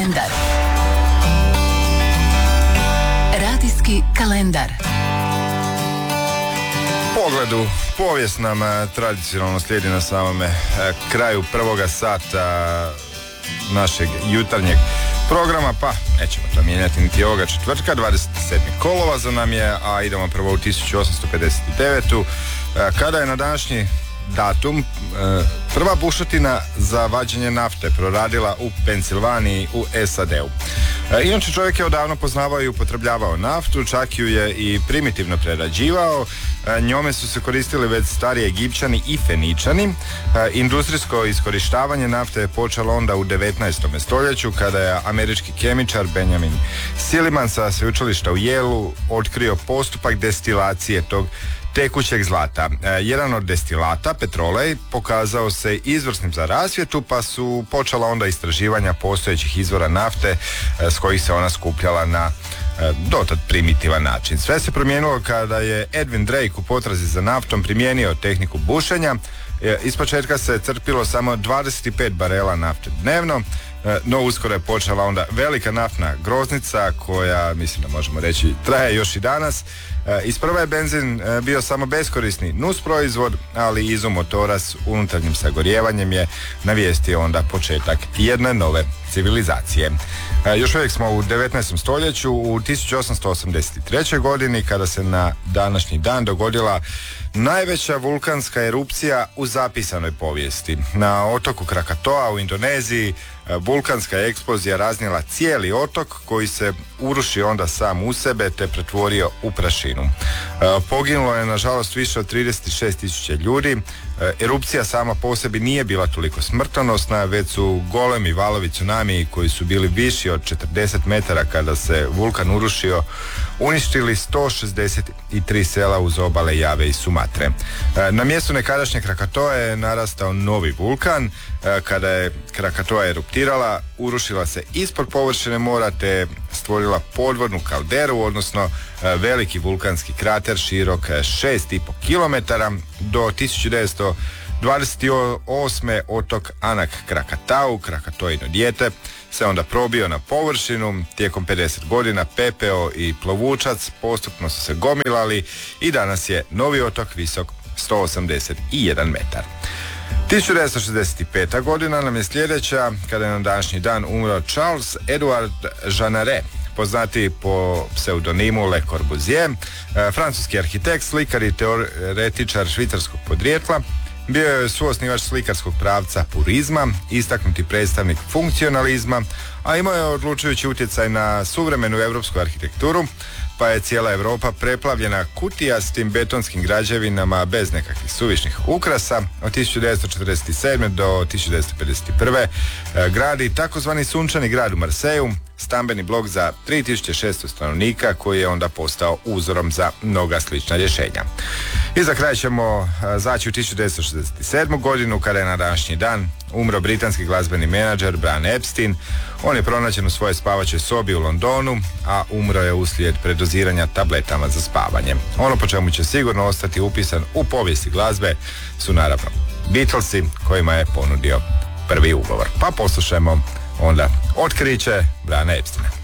kalendar. Radijski kalendar. Pogledu, povijest nam tradicionalno slijedi na samome kraju prvoga sata našeg jutarnjeg programa, pa nećemo to mijenjati niti ovoga četvrtka. 27. kolovoza nam je, a idemo prvo u 1859. Kada je na današnji datum prva bušotina za vađenje nafte proradila u Pensilvaniji u SAD-u. Inače, čovjek je odavno poznavao i upotrebljavao naftu, čak ju je i primitivno prerađivao. Njome su se koristili već stariji Egipćani i Feničani. Industrijsko iskorištavanje nafte je počelo onda u 19. stoljeću kada je američki kemičar Benjamin Silliman sa sveučilišta u Yaleu otkrio postupak destilacije tog tekućeg zlata. Jedan od destilata, petrolej, pokazao se izvrsnim za rasvjetu, pa su počela onda istraživanja postojećih izvora nafte s kojih se ona skupljala na dotad primitivan način. Sve se promijenilo kada je Edwin Drake u potrazi za naftom primijenio tehniku bušenja. Ispočetka se crpilo samo 25 barela nafte dnevno, no uskoro je počela onda velika naftna groznica koja, mislim da možemo reći, traje još i danas. Isprva je benzin bio samo beskorisni nusproizvod, ali izum motora s unutarnjim sagorijevanjem je navijestio onda početak jedne nove civilizacije. Još uvijek smo u 19. stoljeću, u 1883. godini, kada se na današnji dan dogodila najveća vulkanska erupcija u zapisanoj povijesti. Na otoku Krakatoa u Indoneziji vulkanska eksplozija raznijela cijeli otok koji se urušio onda sam u sebe te pretvorio u prašinu. Poginulo je nažalost više od 36.000 ljudi. Erupcija sama po sebi nije bila toliko smrtonosna, već su golemi valovi tsunami koji su bili viši od 40 metara kada se vulkan urušio uništili 163 sela uz obale Jave i Sumatre. Na mjestu nekadašnje Krakatoa je narastao novi vulkan. Kada je Krakatoa eruptirala, urušila se ispod površine mora te stvorila podvodnu kalderu, odnosno veliki vulkanski krater širok 6,5 km. Do 1928. otok Anak Krakatau, Krakatoino dijete, se onda probio na površinu. Tijekom 50 godina pepeo i plovučac postupno su se gomilali i danas je novi otok visok 181 metar. 1965. godina nam je sljedeća, kada je na današnji dan umro Charles Edouard Jeanneret, poznati po pseudonimu Le Corbusier, francuski arhitekt, slikar i teoretičar švicarskog podrijetla. Bio je suosnivač slikarskog pravca purizma, istaknuti predstavnik funkcionalizma, a imao je odlučujući utjecaj na suvremenu europsku arhitekturu, pa je cijela Europa preplavljena kutijastim betonskim građevinama bez nekakvih suvišnih ukrasa. Od 1947. do 1951. gradi takozvani sunčani grad u Marseju, stambeni blok za 3600 stanovnika koji je onda postao uzorom za mnoga slična rješenja. I za kraj ćemo zaći u 1967. godinu kada je na današnji dan umro britanski glazbeni menadžer Brian Epstein. On je pronađen u svojoj spavaćoj sobi u Londonu, a umro je uslijed predoziranja tabletama za spavanje. Ono po čemu će sigurno ostati upisan u povijesti glazbe su naravno Beatlesi, kojima je ponudio prvi ugovor. Pa poslušajmo onda otkriće Briana Epsteina.